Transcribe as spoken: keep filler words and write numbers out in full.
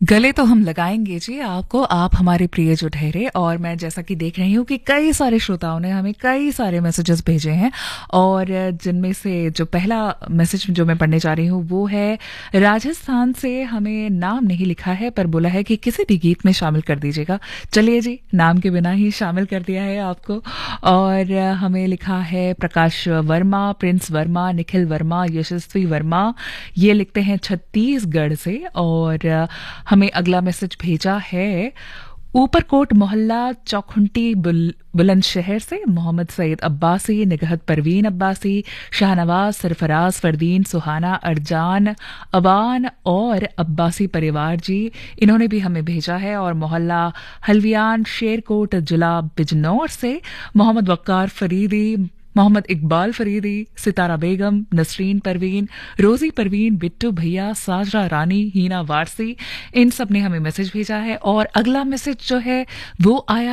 गले तो हम लगाएँगे जी आपको, आप हमारे प्रिय जो ठहरे। और मैं जैसा कि देख रही हूँ कि कई सारे श्रोताओं ने हमें कई सारे मैसेजेस भेजे हैं और जिनमें से जो पहला मैसेज जो मैं पढ़ने जा रही हूँ वो है राजस्थान से। हमें नाम नहीं लिखा है पर बोला है कि किसी भी गीत में शामिल कर दीजिएगा। चलिए जी, नाम के बिना ही शामिल कर दिया है आपको। और हमें लिखा है प्रकाश वर्मा, प्रिंस वर्मा, निखिल वर्मा, यशस्वी वर्मा, ये लिखते हैं छत्तीसगढ़ से। और हमें अगला मैसेज भेजा है ऊपरकोट मोहल्ला चौखुंटी बुल, बुलंदशहर से मोहम्मद सईद अब्बासी, निगहत परवीन अब्बासी, शाहनवाज, सरफराज, फरदीन, सुहाना, अरजान, अबान और अब्बासी परिवार जी, इन्होंने भी हमें भेजा है। और मोहल्ला हल्वियान शेरकोट जिला बिजनौर से मोहम्मद वक्कार फरीदी, मोहम्मद इकबाल फरीदी, सितारा बेगम, नसरीन परवीन, रोजी परवीन, बिट्टू भैया, साजरा रानी, हीना वारसी, इन सब ने हमें मैसेज भेजा है। और अगला मैसेज जो है वो आया